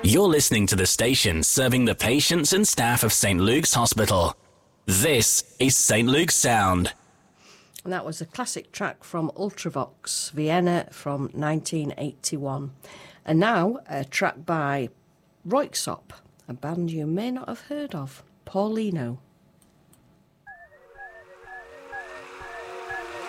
You're listening to the station serving the patients and staff of St. Luke's Hospital. This is St. Luke's Sound. And that was a classic track from Ultravox, Vienna from 1981. And now a track by Röyksopp, a band you may not have heard of, Paulino.